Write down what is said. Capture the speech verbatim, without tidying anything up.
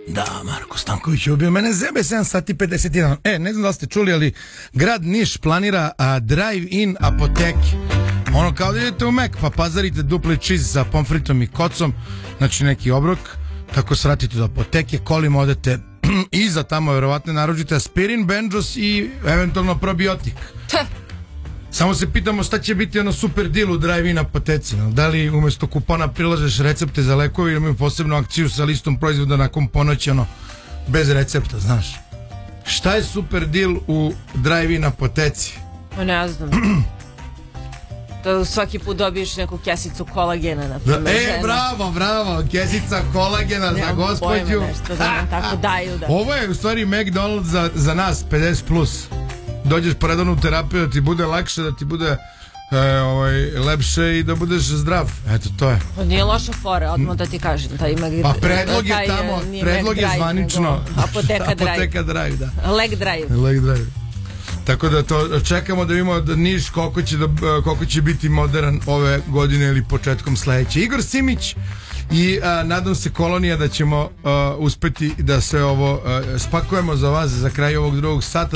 Da, Marko Stanković je ubio mene, zebe sedam sati pedeset jedan. E, ne znam da li ste čuli, ali grad Niš planira a, drive-in apoteke. Ono kao da idete u Mek, pa pazarite dupli čiz sa pomfritom i kocom, znači neki obrok, tako svratite do apoteke, kolima odete iza tamo, verovatno naručite aspirin, benđos i eventualno probiotik. Samo se pitamo šta će biti ono super deal u drive-in apoteci. No? Da li umjesto kupona prilažeš recepte za lekovi ili imaju posebnu akciju sa listom proizvoda nakon ponoći, ono, bez recepta, znaš. Šta je super deal u drive-in apoteci? Ma ne znam. Da svaki put dobiješ neku kesicu kolagena, na da, E, bravo, bravo, kesica kolagena ne, za gospođu. Nešto da nam tako daju. Da. Ovo je u stvari McDonald's za, za nas, pedeset plus. Dođeš po redovnu terapiju da ti bude lakše, da ti bude e, ovaj, lepše i da budeš zdrav. Eto, to je. Pa nije loša fora, odmah da ti kažem. Da ima, pa predlog je tamo, predlog je zvanično. Apoteka Drive. Apoteka Drive, da. Leg Drive. Leg Drive. Tako da to čekamo da vidimo da Niš koliko će, da, koliko će biti modern ove godine ili početkom sledeće. Igor Simić i a, nadam se Kolonija da ćemo a, uspeti da sve ovo a, spakujemo za vas za kraj ovog drugog sata.